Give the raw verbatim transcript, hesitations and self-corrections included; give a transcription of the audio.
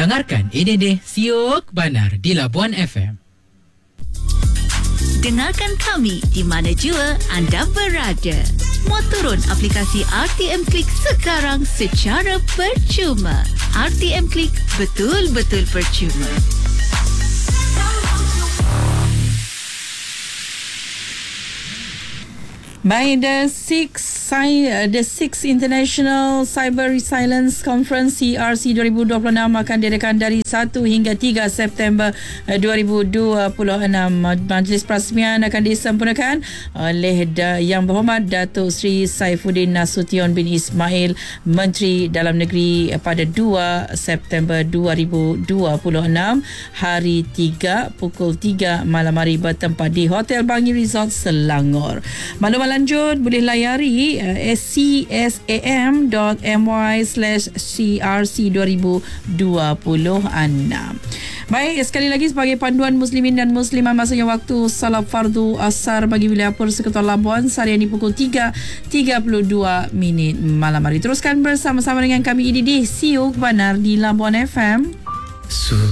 Dengarkan ini deh Siok Banar di Labuan F M. Dengarkan kami di mana jua anda berada. Muat turun aplikasi R T M Klik sekarang secara percuma. R T M Klik, betul-betul percuma. Baik, the sixth the sixth International Cyber Resilience Conference C R C dua ribu dua puluh enam akan diadakan dari satu hingga tiga September dua ribu dua puluh enam. Majlis perasmian akan disempurnakan oleh Yang Berhormat Datuk Seri Saifuddin Nasution bin Ismail, Menteri Dalam Negeri, pada dua September dua ribu dua puluh enam, hari tiga pukul tiga malam hari, bertempat di Hotel Bangi Resort, Selangor. Maklumat lanjut boleh layari uh, csam dot my slash c r c dua ribu dua puluh enam. Baik, sekali lagi sebagai panduan muslimin dan muslimat, masanya waktu salat fardu asar bagi wilayah Persekutuan Labuan sehari ini pukul tiga tiga puluh dua minit malam hari. Teruskan bersama-sama dengan kami ini di Siok Banar di Labuan F M.